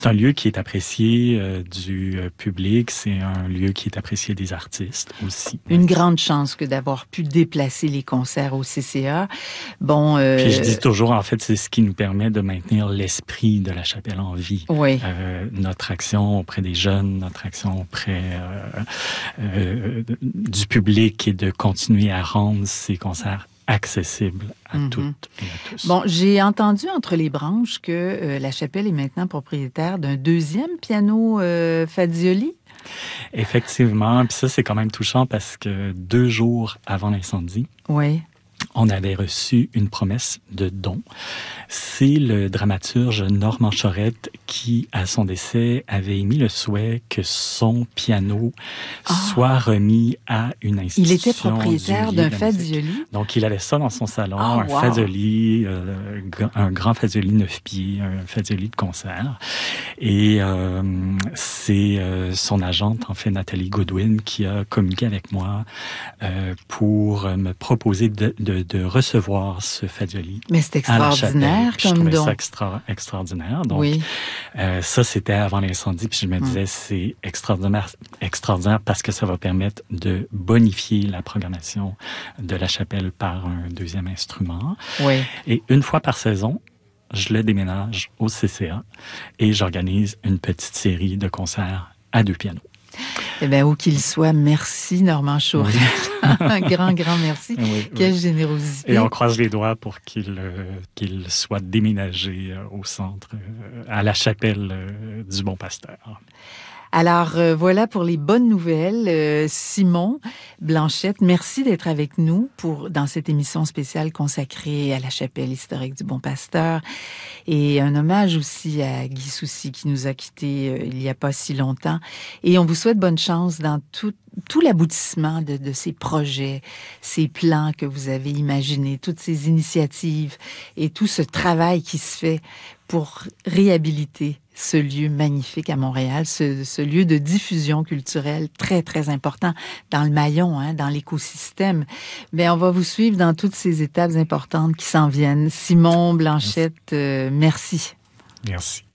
C'est un lieu qui est apprécié du public, c'est un lieu qui est apprécié des artistes aussi. Une grande chance que d'avoir pu déplacer les concerts au CCA. Bon, Puis je dis toujours, en fait, c'est ce qui nous permet de maintenir l'esprit de la chapelle en vie. Oui. Notre action auprès des jeunes, notre action auprès du public et de continuer à rendre ces concerts accessible à toutes et à tous. Bon, j'ai entendu entre les branches que la chapelle est maintenant propriétaire d'un deuxième piano Fazioli. Effectivement, puis ça, c'est quand même touchant parce que 2 jours avant l'incendie, oui, on avait reçu une promesse de don. C'est le dramaturge Normand Chorette qui, à son décès, avait émis le souhait que son piano soit remis à une institution. Il était propriétaire d'un Fazioli. Donc, il avait ça dans son salon, un Fazioli, un grand Fazioli 9 pieds, un Fazioli de concert. Et c'est son agente, en fait, Nathalie Goodwin, qui a communiqué avec moi pour me proposer de recevoir ce Fazioli. Mais c'est extraordinaire comme don. Je trouvais ça extraordinaire. Donc, oui. Ça, c'était avant l'incendie. Puis je me disais, c'est extraordinaire parce que ça va permettre de bonifier la programmation de la chapelle par un deuxième instrument. Oui. Et une fois par saison, je le déménage au CCA et j'organise une petite série de concerts à 2 pianos. Eh bien, où qu'il soit, merci Normand Chorette. Un grand merci. Oui, Quelle générosité. Et on croise les doigts pour qu'il soit déménagé au centre, à la chapelle du Bon Pasteur. Alors, voilà pour les bonnes nouvelles. Simon Blanchette, merci d'être avec nous dans cette émission spéciale consacrée à la chapelle historique du Bon Pasteur. Et un hommage aussi à Guy Soucy qui nous a quittés il n'y a pas si longtemps. Et on vous souhaite bonne chance dans tout l'aboutissement de ces projets, ces plans que vous avez imaginés, toutes ces initiatives et tout ce travail qui se fait pour réhabiliter ce lieu magnifique à Montréal, ce lieu de diffusion culturelle très, très important dans le maillon, dans l'écosystème. Mais on va vous suivre dans toutes ces étapes importantes qui s'en viennent. Simon Blanchette, merci. Merci.